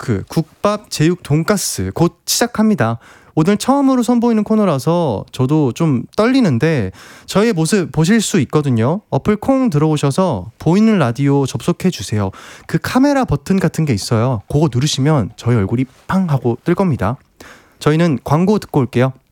토크 국밥 제육 돈가스 곧 시작합니다. 오늘 처음으로 선보이는 코너라서 저도 좀 떨리는데 저희의 모습 보실 수 있거든요. 어플 콩 들어오셔서 보이는 라디오 접속해 주세요. 그 카메라 버튼 같은 게 있어요. 그거 누르시면 저희 얼굴이 팡 하고 뜰 겁니다. 저희는 광고 듣고 올게요.